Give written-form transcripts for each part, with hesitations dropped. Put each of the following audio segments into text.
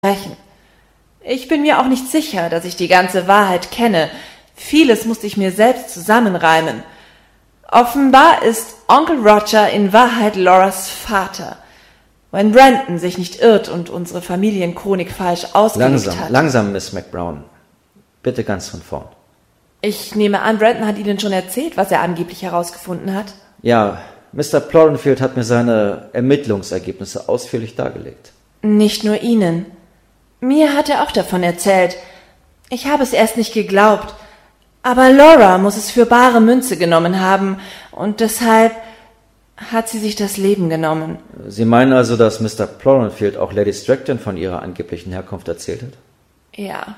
sprechen. Ich bin mir auch nicht sicher, dass ich die ganze Wahrheit kenne. Vieles musste ich mir selbst zusammenreimen. Offenbar ist Onkel Roger in Wahrheit Lauras Vater. Wenn Brandon sich nicht irrt und unsere Familienchronik falsch ausgelegt hat. Langsam, Miss McBrown. Bitte ganz von vorn. Ich nehme an, Brandon hat Ihnen schon erzählt, was er angeblich herausgefunden hat. Ja, Mr. Plorenfield hat mir seine Ermittlungsergebnisse ausführlich dargelegt. Nicht nur Ihnen. Mir hat er auch davon erzählt. Ich habe es erst nicht geglaubt. Aber Laura muss es für bare Münze genommen haben. Und deshalb hat sie sich das Leben genommen. Sie meinen also, dass Mr. Plorenfield auch Lady Stratton von ihrer angeblichen Herkunft erzählt hat? Ja.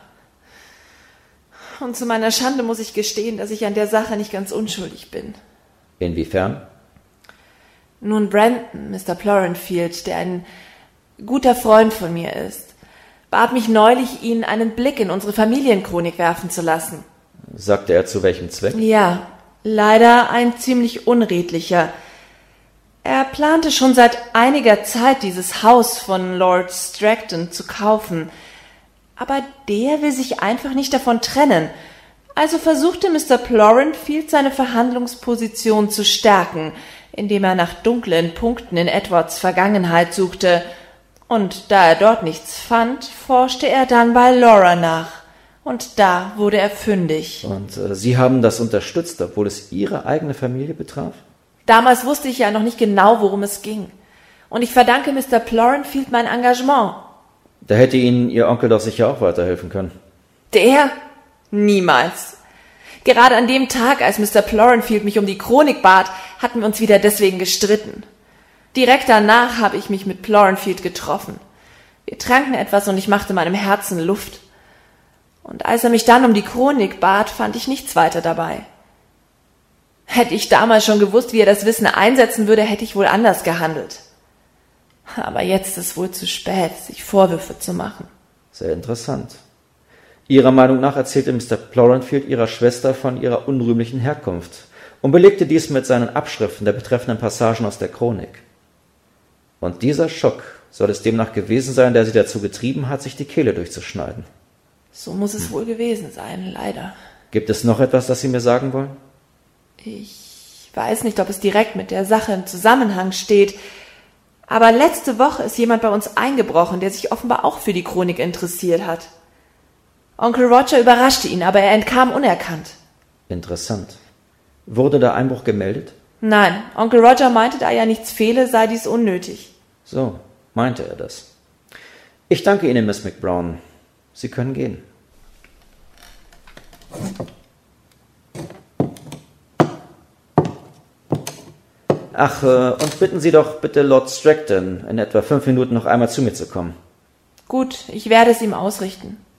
Und zu meiner Schande muss ich gestehen, dass ich an der Sache nicht ganz unschuldig bin. Inwiefern? Nun, Brandon, Mr. Plorenfield, der ein guter Freund von mir ist, bat mich neulich, ihn einen Blick in unsere Familienchronik werfen zu lassen. Sagte er zu welchem Zweck? Ja, leider ein ziemlich unredlicher. Er plante schon seit einiger Zeit, dieses Haus von Lord Stratton zu kaufen. Aber der will sich einfach nicht davon trennen. Also versuchte Mr. Plorenfield seine Verhandlungsposition zu stärken, indem er nach dunklen Punkten in Edwards Vergangenheit suchte. Und da er dort nichts fand, forschte er dann bei Laura nach. Und da wurde er fündig. Und Sie haben das unterstützt, obwohl es Ihre eigene Familie betraf? Damals wusste ich ja noch nicht genau, worum es ging. Und ich verdanke Mr. Plorenfield mein Engagement. Da hätte Ihnen Ihr Onkel doch sicher auch weiterhelfen können. Der? Niemals. Gerade an dem Tag, als Mr. Plorenfield mich um die Chronik bat, hatten wir uns wieder deswegen gestritten. Direkt danach habe ich mich mit Plorenfield getroffen. Wir tranken etwas und ich machte meinem Herzen Luft. Und als er mich dann um die Chronik bat, fand ich nichts weiter dabei. Hätte ich damals schon gewusst, wie er das Wissen einsetzen würde, hätte ich wohl anders gehandelt. Aber jetzt ist wohl zu spät, sich Vorwürfe zu machen. Sehr interessant. Ihrer Meinung nach erzählte Mr. Plorenfield Ihrer Schwester von ihrer unrühmlichen Herkunft und belegte dies mit seinen Abschriften der betreffenden Passagen aus der Chronik. Und dieser Schock soll es demnach gewesen sein, der sie dazu getrieben hat, sich die Kehle durchzuschneiden. So muss es wohl gewesen sein, leider. Gibt es noch etwas, das Sie mir sagen wollen? Ich weiß nicht, ob es direkt mit der Sache im Zusammenhang steht, aber letzte Woche ist jemand bei uns eingebrochen, der sich offenbar auch für die Chronik interessiert hat. Onkel Roger überraschte ihn, aber er entkam unerkannt. Interessant. Wurde der Einbruch gemeldet? Nein, Onkel Roger meinte, da ja nichts fehle, sei dies unnötig. So, meinte er das. Ich danke Ihnen, Miss McBrown. Sie können gehen. Ach, und bitten Sie doch bitte Lord Stratton, in etwa 5 Minuten noch einmal zu mir zu kommen. Gut, ich werde es ihm ausrichten.